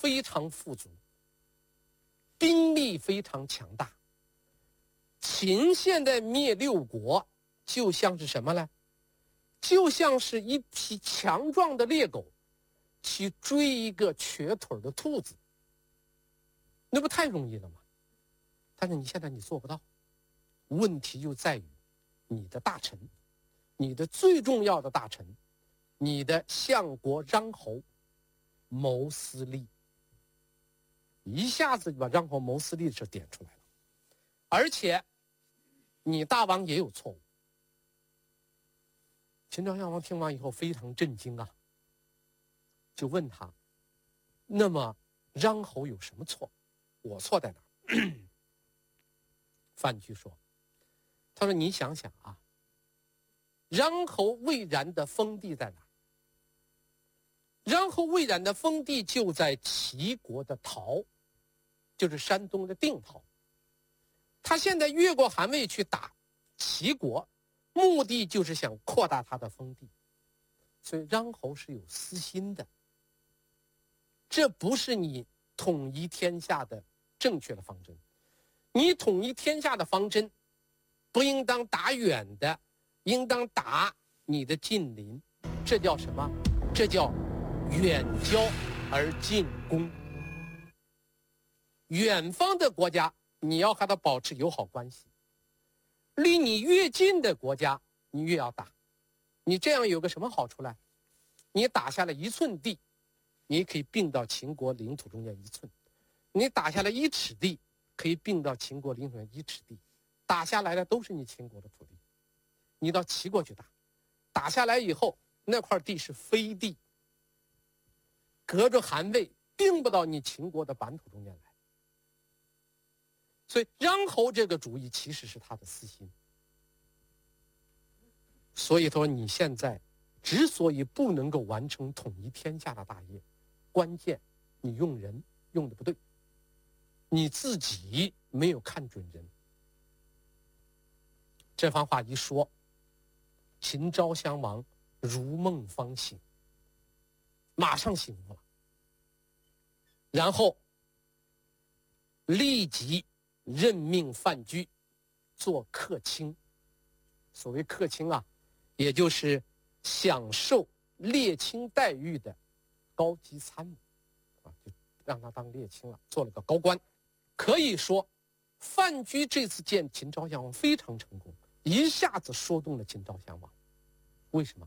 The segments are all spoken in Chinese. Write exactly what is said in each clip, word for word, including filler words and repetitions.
非常富足，兵力非常强大。秦现在灭六国，就像是什么呢？就像是一匹强壮的猎狗去追一个瘸腿的兔子，那不太容易了吗？但是你现在你做不到，问题就在于你的大臣，你的最重要的大臣，你的相国穰侯谋私利，一下子把穰侯谋私利的事点出来了。而且你大王也有错误。秦昭襄王听完以后非常震惊啊，就问他，那么穰侯有什么错？我错在哪儿？范雎说，他说你想想啊，穰侯魏然的封地在哪儿？穰侯魏然的封地就在齐国的陶，就是山东的定陶。他现在越过韩魏去打齐国，目的就是想扩大他的封地，所以穰侯是有私心的。这不是你统一天下的正确的方针。你统一天下的方针，不应当打远的，应当打你的近邻。这叫什么？这叫远交而近攻。远方的国家，你要和他保持友好关系。离你越近的国家，你越要打。你这样有个什么好处呢？你打下了一寸地，你可以并到秦国领土中间一寸；你打下来一尺地，可以并到秦国领土中间一尺地。打下来的都是你秦国的土地，你到齐国去打，打下来以后，那块地是飞地，隔着韩魏，并不到你秦国的版图中间来。所以穰侯这个主意其实是他的私心。所以说你现在之所以不能够完成统一天下的大业，关键你用人用的不对，你自己没有看准人。这番话一说，秦昭襄王如梦方醒，马上醒悟了，然后立即任命范雎做客卿。所谓客卿啊，也就是享受列卿待遇的高级参谋啊，就让他当列卿了，做了个高官。可以说范雎这次见秦昭襄王非常成功，一下子说动了秦昭襄王。为什么？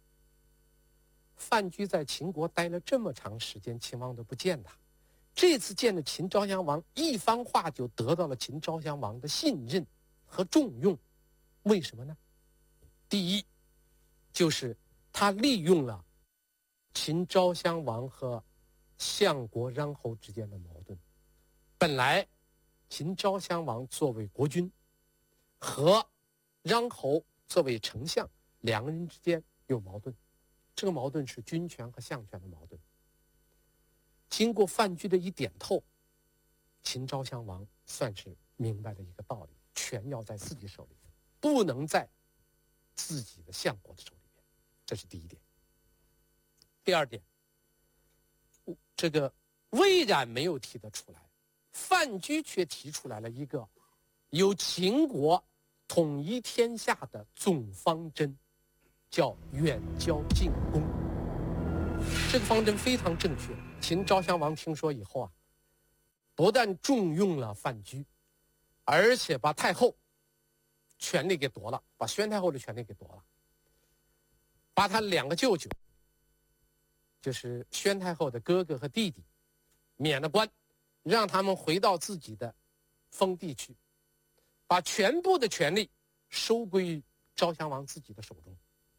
范雎在秦国待了这么长时间，秦王都不见他，这次见了秦昭襄王，一番话就得到了秦昭襄王的信任和重用。为什么呢？第一，就是他利用了秦昭襄王和相国穰侯之间的矛盾。本来秦昭襄王作为国君和穰侯作为丞相，两个人之间有矛盾，这个矛盾是君权和相权的矛盾。经过范雎的一点透，秦昭襄王算是明白了一个道理，权要在自己手里，不能在自己的相国的手里边，这是第一点。第二点，这个魏冉没有提得出来，范雎却提出来了一个由秦国统一天下的总方针，叫远交近攻。这个方针非常正确。秦昭襄王听说以后啊，不但重用了范雎，而且把太后权力给夺了，把宣太后的权力给夺了，把他两个舅舅，就是宣太后的哥哥和弟弟，免了官，让他们回到自己的封地去，把全部的权力收归于昭襄王自己的手中。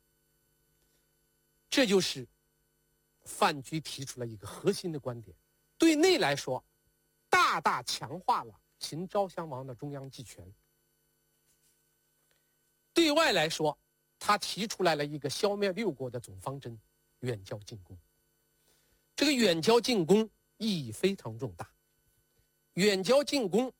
这就是范雎提出了一个核心的观点，对内来说，大大强化了秦昭襄王的中央集权；对外来说，他提出来了一个消灭六国的总方针，远交近攻。这个远交近攻意义非常重大。远交近攻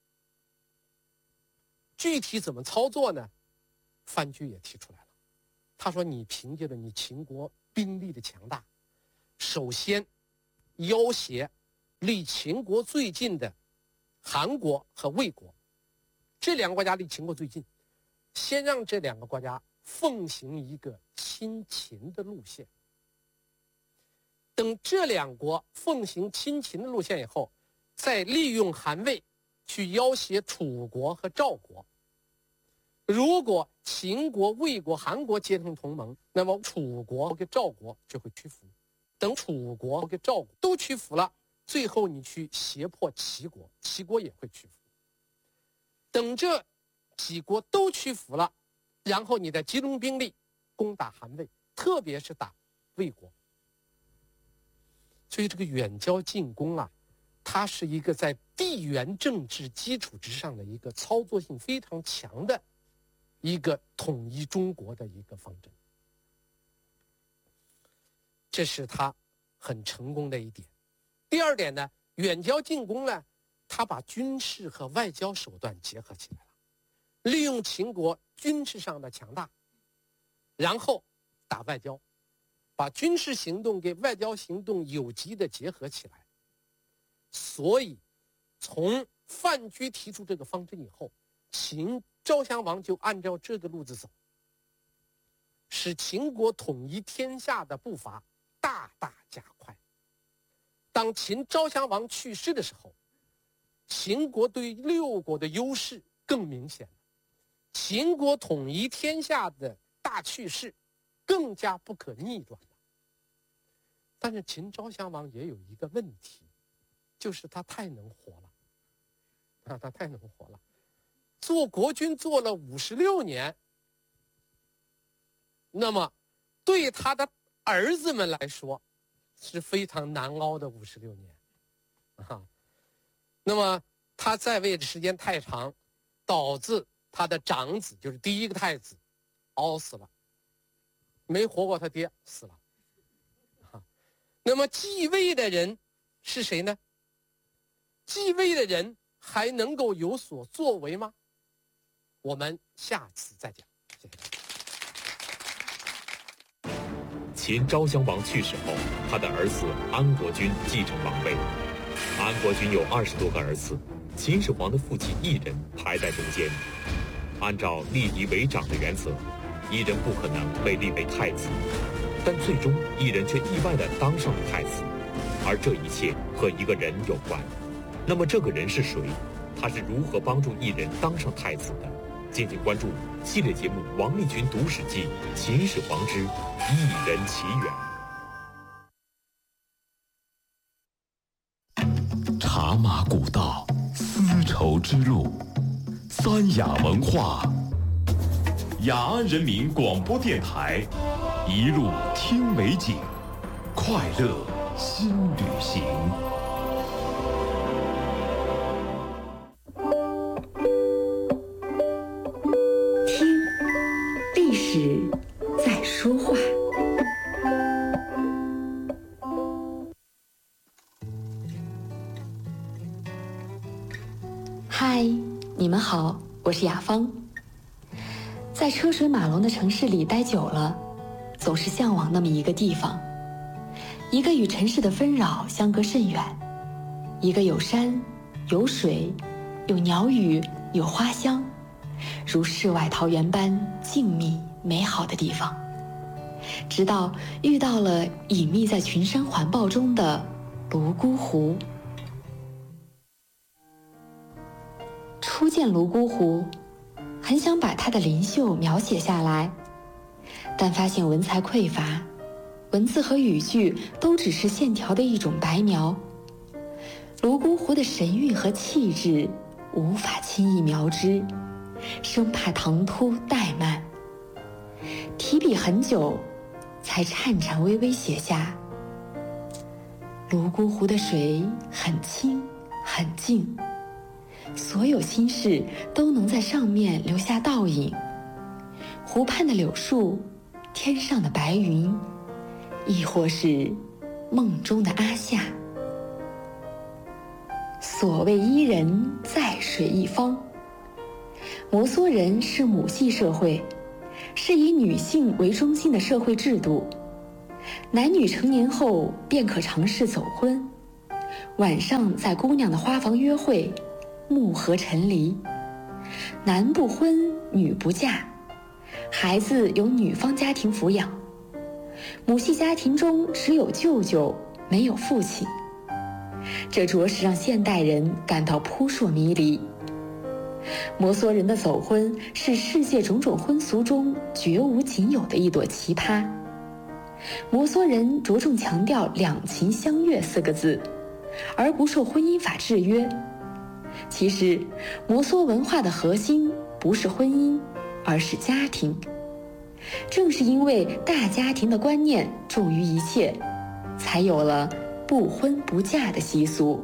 具体怎么操作呢？范雎也提出来了，他说你凭借着你秦国兵力的强大，首先要挟离秦国最近的韩国和魏国，这两个国家离秦国最近，先让这两个国家奉行一个亲秦的路线。等这两国奉行亲秦的路线以后，再利用韩魏去要挟楚国和赵国。如果秦国、魏国、韩国结成同盟，那么楚国跟赵国就会屈服。等楚国跟赵国都屈服了，最后你去胁迫齐国，齐国也会屈服。等这几国都屈服了，然后你再集中兵力攻打韩魏，特别是打魏国。所以这个远交近攻啊，它是一个在地缘政治基础之上的一个操作性非常强的一个统一中国的一个方针。这是他很成功的一点。第二点呢，远交近攻呢，他把军事和外交手段结合起来了，利用秦国军事上的强大，然后打外交，把军事行动跟外交行动有机的结合起来。所以从范雎提出这个方针以后，秦昭襄王就按照这个路子走，使秦国统一天下的步伐大大加快。当秦昭襄王去世的时候，秦国对六国的优势更明显了，秦国统一天下的大趋势更加不可逆转了。但是秦昭襄王也有一个问题，就是他太能活了啊，他太能活了。做国君做了五十六年，那么对他的儿子们来说是非常难熬的五十六年啊。那么他在位的时间太长，导致他的长子，就是第一个太子，熬死了，没活过他爹，死了啊。那么继位的人是谁呢？继位的人还能够有所作为吗？我们下次再讲。谢谢。 秦昭襄王去世后，他的儿子安国君继承王位。安国君有二十多个儿子，秦始皇的父亲异人排在中间。按照立嫡为长的原则，异人不可能被立为太子，但最终异人却意外地当上了太子，而这一切和一个人有关。那么这个人是谁？他是如何帮助异人当上太子的？敬请关注系列节目《王立群读史记·秦始皇之异人奇缘》。 茶马古道，丝绸之路，三雅文化。雅安人民广播电台，一路听美景，快乐新旅行。 历史在说话。嗨，你们好，我是雅芳。在车水马龙的城市里待久了，总是向往那么一个地方，一个与尘世的纷扰相隔甚远，一个有山有水有鸟语有花香，如世外桃源般静谧美好的地方。直到遇到了隐秘在群山环抱中的泸沽湖。初见泸沽湖，很想把它的灵秀描写下来，但发现文采匮乏，文字和语句都只是线条的一种白描。泸沽湖的神韵和气质无法轻易描之，生怕唐突怠慢。提笔很久，才颤颤巍巍写下：泸沽湖的水很清很静，所有心事都能在上面留下倒影。湖畔的柳树，天上的白云，亦或是梦中的阿夏。所谓伊人，在水一方。摩梭人是母系社会，是以女性为中心的社会制度，男女成年后便可尝试走婚， 晚上在姑娘的花房约会，暮和沉离。男不婚，女不嫁，孩子由女方家庭抚养。母系家庭中只有舅舅，没有父亲。这着实让现代人感到扑朔迷离。摩梭人的走婚是世界种种婚俗中绝无仅有的一朵奇葩。摩梭人着重强调两情相悦四个字，而不受婚姻法制约。其实，摩梭文化的核心不是婚姻，而是家庭。正是因为大家庭的观念重于一切，才有了不婚不嫁的习俗。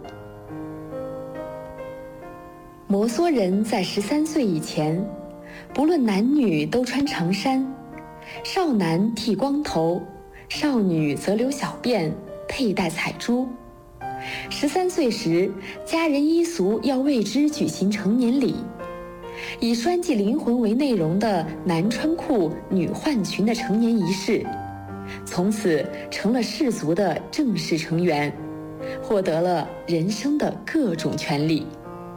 摩梭人在十三岁以前，不论男女都穿长衫，少男剃光头，少女则留小辫，佩戴彩珠。十三岁时，家人依俗要为之举行成年礼，以拴系灵魂为内容的男穿裤、女换裙的成年仪式，从此成了氏族的正式成员，获得了人生的各种权利。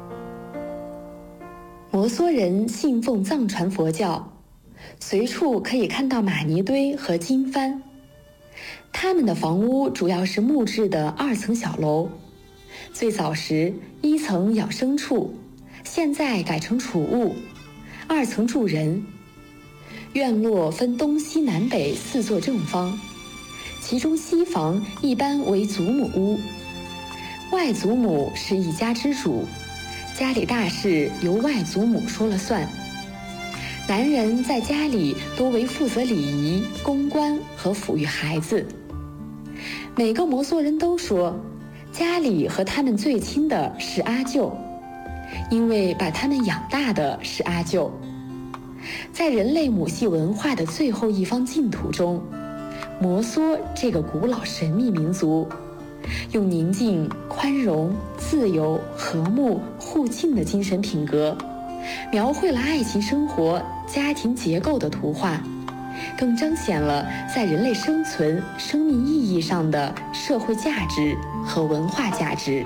摩梭人信奉藏传佛教，随处可以看到玛尼堆和经幡。他们的房屋主要是木质的二层小楼，最早时一层养牲畜，现在改成储物，二层住人。院落分东西南北四座正方，其中西房一般为祖母屋，外祖母是一家之主，家里大事由外祖母说了算。男人在家里多为负责礼仪、公关和抚育孩子。每个摩梭人都说，家里和他们最亲的是阿舅，因为把他们养大的是阿舅。在人类母系文化的最后一方净土中，摩梭这个古老神秘民族，用宁静、宽容、自由、和睦、互敬的精神品格，描绘了爱情生活、家庭结构的图画，更彰显了在人类生存、生命意义上的社会价值和文化价值。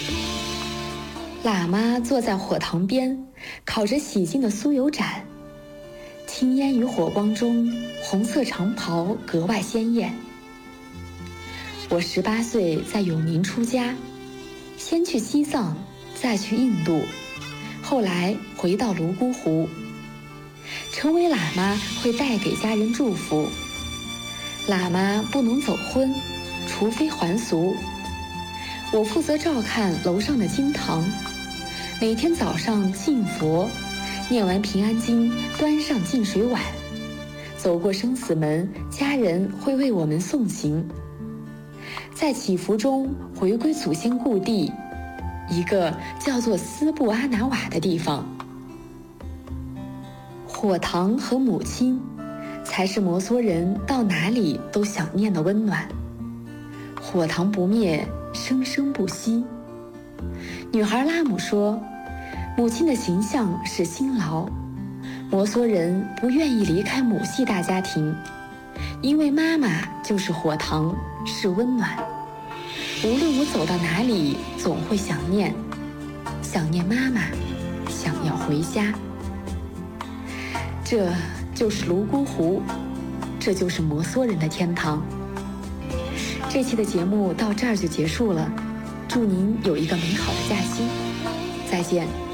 喇嘛坐在火塘边，烤着洗净的酥油盏，青烟与火光中，红色长袍格外鲜艳。我十八岁在永宁出家，先去西藏，再去印度，后来回到泸沽湖。成为喇嘛会带给家人祝福，喇嘛不能走婚，除非还俗。我负责照看楼上的经堂，每天早上敬佛，念完平安经，端上净水碗，走过生死门，家人会为我们送行。在祈福中回归祖先故地，一个叫做斯布阿拿瓦的地方。火塘和母亲，才是摩梭人到哪里都想念的温暖。火塘不灭，生生不息。女孩拉姆说，母亲的形象是辛劳，摩梭人不愿意离开母系大家庭，因为妈妈就是火塘，是温暖。无论我走到哪里，总会想念，想念妈妈，想要回家。这就是泸沽湖，这就是摩梭人的天堂。这期的节目到这儿就结束了，祝您有一个美好的假期，再见。